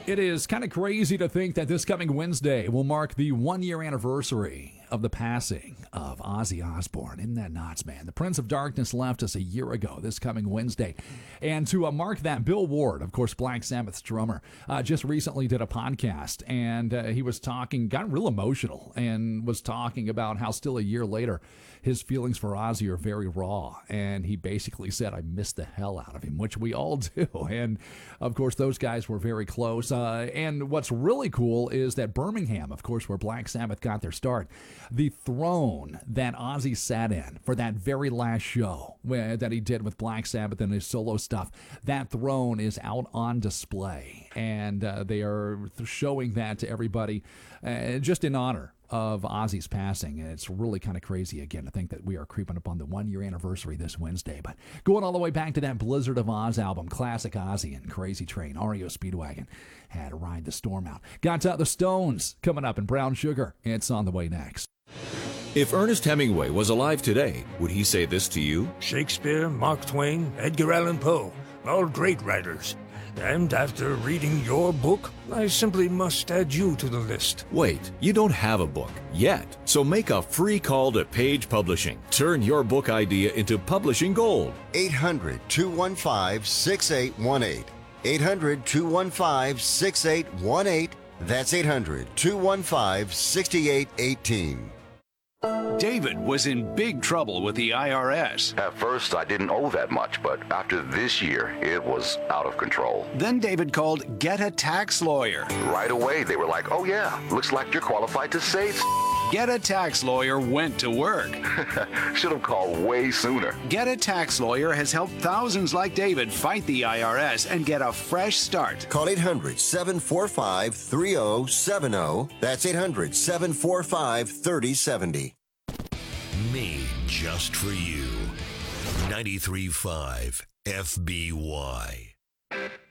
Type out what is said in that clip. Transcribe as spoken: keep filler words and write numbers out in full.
It is kind of crazy to think that this coming Wednesday will mark the one-year anniversary of the passing of Ozzy Osbourne. Isn't that nuts, man? The Prince of Darkness left us a year ago this coming Wednesday. And to uh, mark that, Bill Ward, of course, Black Sabbath's drummer, uh, just recently did a podcast, and uh, he was talking, got real emotional, and was talking about how still a year later, his feelings for Ozzy are very raw. And he basically said, I miss the hell out of him, which we all do. And, of course, those guys were very close. Uh, and what's really cool is that Birmingham, of course, where Black Sabbath got their start, the throne that Ozzy sat in for that very last show where, that he did with Black Sabbath and his solo stuff, that throne is out on display. And uh, they are showing that to everybody uh, just in honor of Ozzy's passing. And it's really kind of crazy, again, to think that we are creeping up on the one-year anniversary this Wednesday. But going all the way back to that Blizzard of Oz album, Classic Ozzy and Crazy Train, R E O Speedwagon had to ride the storm out. Got uh, the Stones coming up in Brown Sugar. It's on the way next. If Ernest Hemingway was alive today, would he say this to you? Shakespeare, Mark Twain, Edgar Allan Poe, all great writers. And after reading your book, I simply must add you to the list. Wait, you don't have a book yet. So make a free call to Page Publishing. Turn your book idea into publishing gold. eight hundred, two one five, six eight one eight. eight hundred, two one five, six eight one eight. That's eight hundred, two one five, six eight one eight. David was in big trouble with the I R S. At first, I didn't owe that much, but after this year, it was out of control. Then David called Get a Tax Lawyer. Right away, they were like, oh yeah, looks like you're qualified to save. Get a Tax Lawyer went to work. Should have called way sooner. Get a Tax Lawyer has helped thousands like David fight the I R S and get a fresh start. Call eight hundred, seven four five, three oh seven oh. That's eight hundred, seven four five, three oh seven oh. Made just for you. ninety-three point five F B Y.